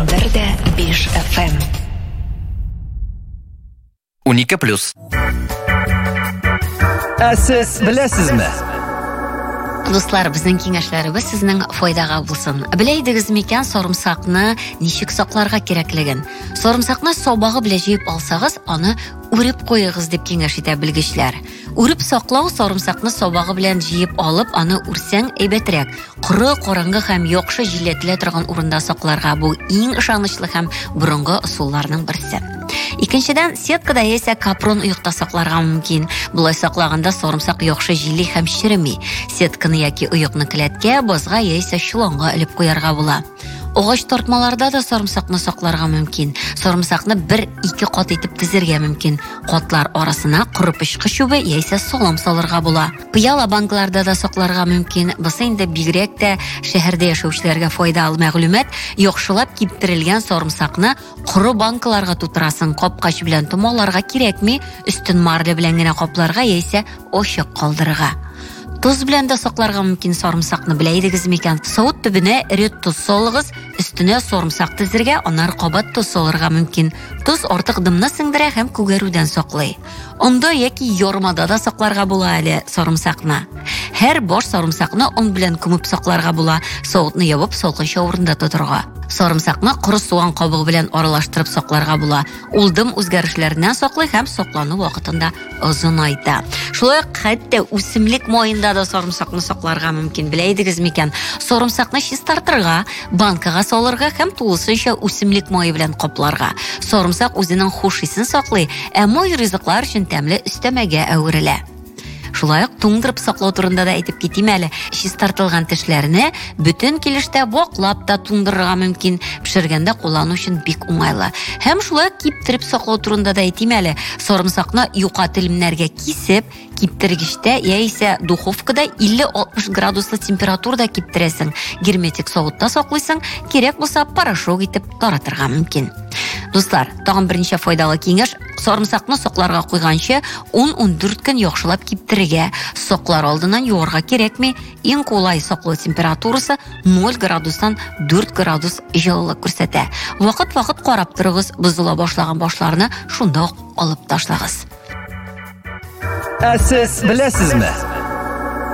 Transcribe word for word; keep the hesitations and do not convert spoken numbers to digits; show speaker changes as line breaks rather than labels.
Бердә биш эф эм.
унике плюс.
Ә сез беләсезме?
Дуслар, безнең киңәшләребез сезнең файдага булсын. Беләйдегез микән сарымсакны ничек сакларга кирәклеген? Сарымсакны сабагы белән җыеп алсагыз, аны үреп куегыз дип киңәш итә белгечләр. Үреп саклау сарымсакны сабагы белән җыеп алып, аны үрсәң әйбәтрәк. Коры, караңгы һәм яхшы җилләтелә торган урында сакларга бу иң ышанычлы һәм борынгы ысулларның берсе. Икенчедән, сеткада яисә капрон оекта сакларга мөмкин. Булай саклаганда сарымсак яхшы җилли һәм чиреми. Сетканы яки оекны келәткә, базга яисә чоланга элеп куярга була. Агач тартмаларда да сарымсакны сакларга мөмкин. Сарымсакны бер-ике кат итеп тезергә мөмкин. Катлар арасына коры пычкы чүбе яисә салам салырга була. Пыяла банкаларда да сакларга мөмкин. Бусы инде бигрәк тә шәһәрдә яшәүчеләргә файдалы мәгълүмат. Яхшылап киптерелгән сарымсакны коры банкаларга тутырасың. Капкач белән томаларга кирәкми, өстен марле белән генә капларга яисә ачык калдырырга. Туз белән дә сакларга мөмкин сарымсакны, беләйдегез микән? Савыт төбенә эре туз салыгыз, өстенә сарымсак тезергә, аннары кабат туз салырга мөмкин. Туз артык дымны сеңдерә һәм күгәрүдән саклый. Онда яки ярмада да сакларга була әле сарымсакны. Һәр баш сарымсакны он белән күмеп сакларга була, савытны ябып салкынча урында тотырга. Сарымсакны коры суган кабыгы белән аралаштырып сакларга була. Ул дым үзгәрешләреннән саклый һәм саклану вакытында озынайта. Шулай ук хәтта үсемлек маенда да сарымсакны сакларга мөмкин. Беләйдегез микән? Сарымсакны чистартырга, банкага салырга һәм тулысынча үсемлек мае белән капларга. Сарымсак үзенең хуш исен саклый, ә май ризыклар өчен тәмле өстәмәгә әверелә. Шулай ук туңдырып саклау турында да әйтеп китим әле. Чистартылган тешләрне бүтән килештә ваклап та туңдырырга мөмкин. Пешергәндә куллану өчен бик уңайлы. Һәм шулай ук киптереп саклау турында да әйтим әле. Сарымсакны юка телемнәргә кисеп, киптергечтә яисә духовкада илле-алтмыш градуслы температурада киптерәсең. Герметик савытта саклыйсың, кирәк булса порошок итеп таратырга мөмкин. Дуслар, тагын берничә файдалы киңәш: сарымсакны сакларга куйганчы ун-ундүрт көн яхшылап киптерергә. Саклар алдыннан юарга кирәкми, иң кулай саклау температурасы ноль градустан дүрт градус җылылык күрсәтә. Вакыт-вакыт карап торыгыз, бозыла башлаган башларны шунда ук алып ташлагыз.
Ә сез беләсезме?